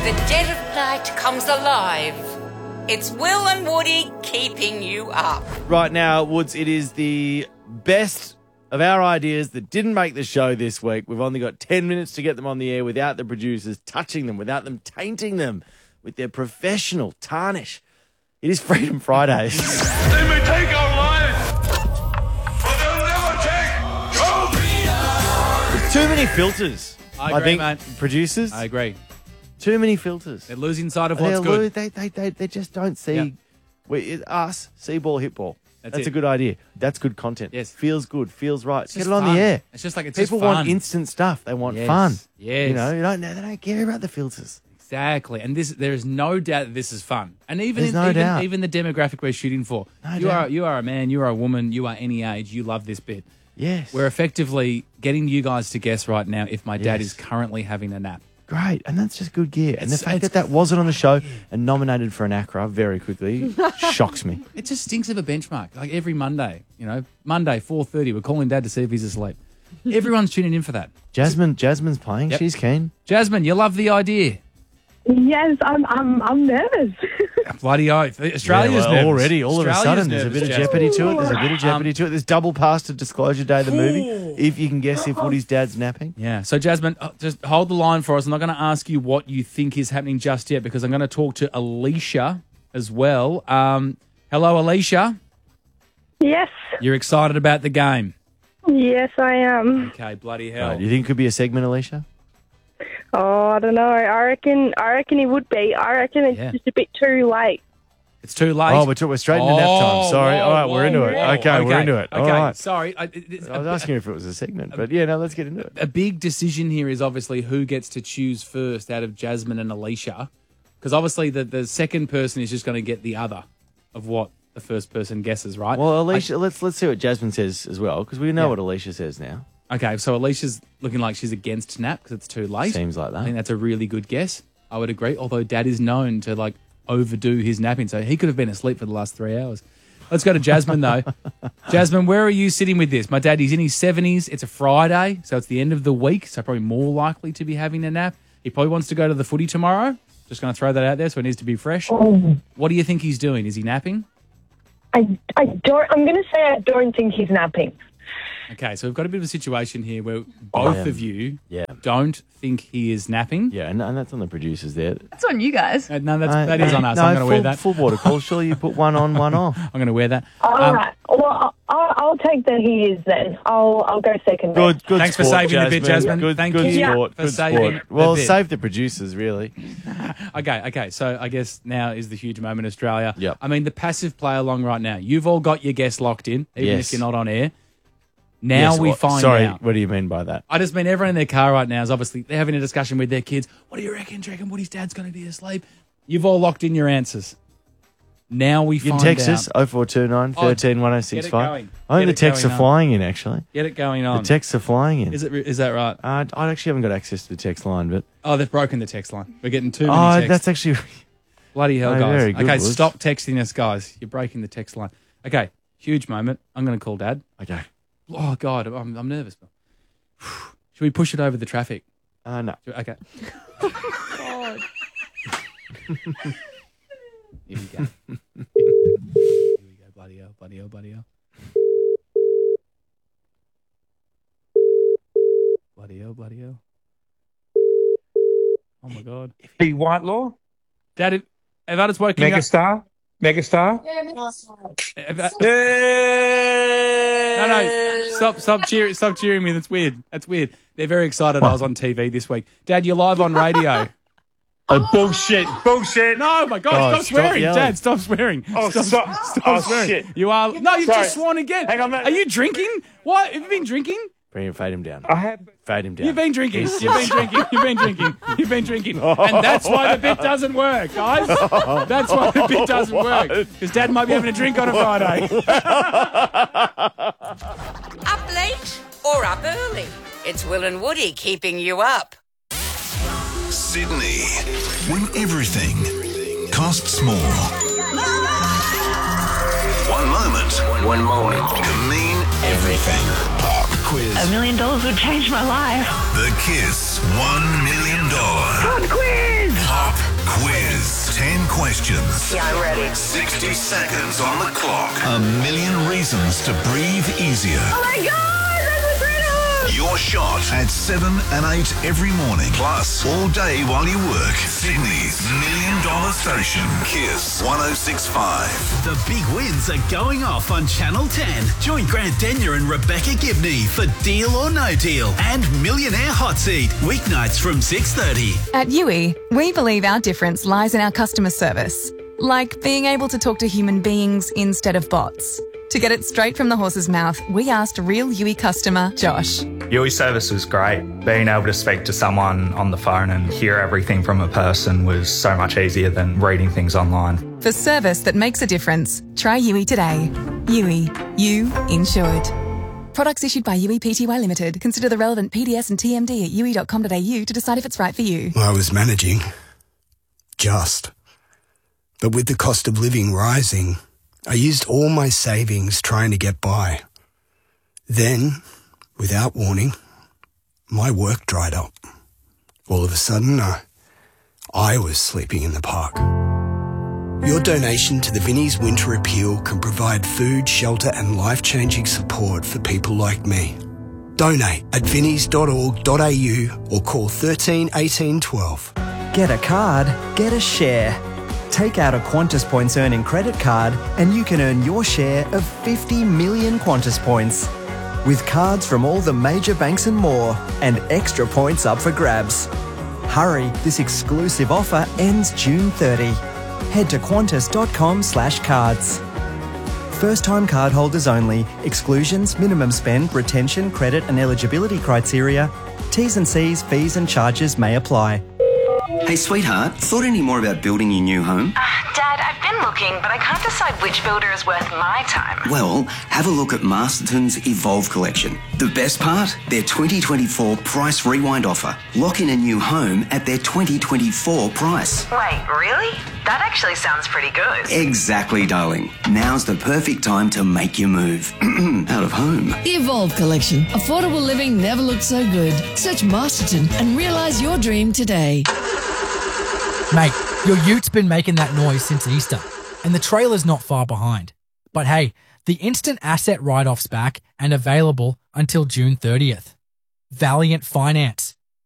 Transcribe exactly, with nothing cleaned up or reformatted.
the dead of night comes alive. It's Will and Woody keeping you up. Right now, Woods, it is the best of our ideas that didn't make the show this week. We've only got ten minutes to get them on the air without the producers touching them, without them tainting them with their professional tarnish. It is Freedom Fridays. They may take our lives, but they'll never take your freedom. There's too many filters. I agree, think, mate. Producers. I agree. Too many filters. They're losing sight of They're what's good. lo- They, they, they, they just don't see Yep. we, it- us, see ball, hit ball. That's That's, it. a good idea. That's good content. Yes. Feels good, feels right. It's Get just it on fun. the air. It's just like it's People just fun. want instant stuff. They want Yes. fun. Yes. You know, you don't, they don't care about the filters. Exactly. And this there is no doubt that this is fun. And even There's in, no even, doubt. even the demographic we're shooting for. No you doubt. are you are a man, you are a woman, you are any age, you love this bit. Yes. We're effectively getting you guys to guess right now if my dad Yes. is currently having a nap. Great. And that's just good gear. And the It's- fact it's that that wasn't on the show and nominated for an A C R A very quickly shocks me. It just stinks of a benchmark. Like every Monday, you know, Monday, four thirty, we're calling Dad to see if he's asleep. Everyone's tuning in for that. Jasmine, Jasmine's playing. Yep. She's keen. Jasmine, you love the idea. Yes, I'm. I'm. I'm nervous. Bloody oath. Australia's Yeah, well, nervous. already, all of a Australia's sudden, there's a nervous, bit of Jasmine. jeopardy to it. There's a bit of jeopardy Um, to it. There's double pass to Disclosure Day, the movie. If you can guess if Woody's dad's napping. Yeah. So, Jasmine, uh, just hold the line for us. I'm not going to ask you what you think is happening just yet because I'm going to talk to Alicia as well. Um, hello, Alicia. Yes. You're excited about the game. Yes, I am. Okay, bloody hell. Right, you think it could be a segment, Alicia? Oh, I don't know. I reckon. I reckon he would be. I reckon it's Yeah. just a bit too late. It's too late. Oh, we're, we're straight into nap time. Sorry. whoa, All right, we're whoa, into it. whoa. Okay, we're into it. Okay, All right. sorry. I, it- it's I was a, asking if it was a segment, but yeah, no, let's get into it. a big decision here is obviously who gets to choose first out of Jasmine and Alicia, because obviously the, the second person is just going to get the other of what the first person guesses, right? Well, Alicia, let's let's see what Jasmine says as well, because we know Yeah. what Alicia says now. Okay, so Alicia's looking like she's against nap because it's too late. Seems like that. I think that's a really good guess. I would agree. Although Dad is known to like overdo his napping, so he could have been asleep for the last three hours. Let's go to Jasmine though. Jasmine, where are you sitting with this? My dad, he's in his seventies. It's a Friday, so it's the end of the week, so probably more likely to be having a nap. He probably wants to go to the footy tomorrow. Just going to throw that out there, so it needs to be fresh. What do you think he's doing? Is he napping? I. I don't. I'm going to say I don't think he's napping. Okay, so we've got a bit of a situation here where both am- of you yeah. don't think he is napping. Yeah, and, and that's on the producers there. That's on you guys. Uh, no, that's, Uh, that is on us. No, I'm going to full, wear that. Full water call. Surely you put one on, one off. I'm going to wear that. All Um, right. Well, I'll, I'll I'll take that he is then. I'll. I'll go second. then. Good, good. Thanks for sport, saving the bit, Jasmine. Good, Thank good you sport. for Good saving sport. the Well, bit. save the producers, really. Okay, okay. So I guess now is the huge moment, Australia. Yep. I mean, the passive play along right now. You've all got your guests locked in, even Yes. if you're not on air. Now Yes, we what- find Sorry, out. what do you mean by that? I just mean everyone in their car right now is obviously they're having a discussion with their kids. What do you reckon? Do you reckon Woody's dad's going to be asleep? You've all locked in your answers. Now we You can find text out. us oh four two nine, Oh, one three, one oh get six it five. going. I think Get the it texts going are on. flying in, actually. Get it going The on. texts are flying in. Is it? Is that right? Uh, I actually haven't got access to the text line, but... Oh, they've broken the text line. We're getting too many Oh, texts. that's actually... Bloody hell, Oh, guys. very good, Okay, Woods. stop texting us, guys. You're breaking the text line. Okay, huge moment. I'm going to call Dad. Okay. Oh, God, I'm, I'm nervous. Should we push it over the traffic? Uh, no. Should- Okay. God. Here we go. Here we go. Bloody hell, bloody hell, bloody hell. Bloody hell, bloody hell. Oh, my God. P. Whitelaw, Dad, have, have I just woken you up? megastar, megastar. Have I- No, no, stop, stop cheering, stop cheering me. That's weird. That's weird. They're very excited. I was on T V this week. Dad, you're live on radio. Oh, bullshit, bullshit. No, my God, Oh, stop stop swearing. yelling. Dad, stop swearing. Oh, stop, so- stop oh, swearing. shit. You are, no, you've Sorry. just sworn again. Hang on, mate. Are you drinking? What? Have you been drinking? Bring him, fade him down. I have. Fade him down. You've been drinking. You've been drinking. You've been drinking. You've been drinking. And that's why the bit doesn't work, guys. That's why the bit doesn't work. Because Dad might be having a drink on a Friday. Up late or up early? It's Will and Woody keeping you up. Sydney, when everything costs more. One moment, one moment can mean everything. Pop quiz. A million dollars would change my life. The Kiss One Million Dollar Pop quiz! Pop questions. Yeah, I'm ready. sixty seconds on the clock. A million reasons to breathe easier. Oh my God, that's incredible! Your shot at seven and eight every morning. Plus, all day while you work. Sydney's Million Dollar Station. Kiss one oh six point five. The big wins are going off on Channel ten. Join Grant Denyer and Rebecca Gibney for Deal or No Deal and Millionaire Hot Seat. Weeknights from six thirty. At U I, we believe our difference lies in our customer service. Like being able to talk to human beings instead of bots. To get it straight from the horse's mouth, we asked real U I customer Josh. U I service was great. Being able to speak to someone on the phone and hear everything from a person was so much easier than reading things online. For service that makes a difference, try U I today. U I. You insured. Products issued by U I P T Y Limited. Consider the relevant P D S and T M D at u i dot com dot a u to decide if it's right for you. I was managing. Just. But with the cost of living rising, I used all my savings trying to get by. Then, without warning, my work dried up. All of a sudden, uh, I was sleeping in the park. Your donation to the Vinnie's Winter Appeal can provide food, shelter and life-changing support for people like me. Donate at vinnies dot org dot a u or call thirteen eighteen twelve. Get a card, get a share. Take out a Qantas Points earning credit card and you can earn your share of fifty million Qantas Points. With cards from all the major banks and more, and extra points up for grabs. Hurry, this exclusive offer ends June thirtieth. Head to qantas dot com slash cards. First-time cardholders only. Exclusions, minimum spend, retention, credit and eligibility criteria. T's and C's, fees and charges may apply. Hey, sweetheart, thought any more about building your new home? Uh, Dad, I've been looking, but I can't decide which builder is worth my time. Well, have a look at Masterton's Evolve collection. The best part? Their twenty twenty-four price rewind offer. Lock in a new home at their twenty twenty-four price. Wait, really? That actually sounds pretty good. Exactly, darling. Now's the perfect time to make your move. Out of home. The Evolve collection. Affordable living never looked so good. Search Masterton and realise your dream today. Mate, your ute been making that noise since Easter, and the trailer's not far behind. But hey, the instant asset write-off's back and available until June thirtieth. Valiant Finance.